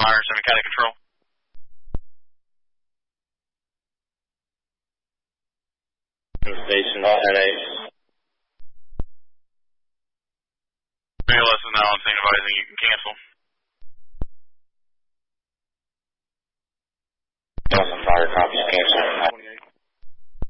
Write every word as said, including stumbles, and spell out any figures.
Myers, I'm County Control. Station ten eight. B L S is now on scene advising you can cancel. Awesome, fire copies cancel.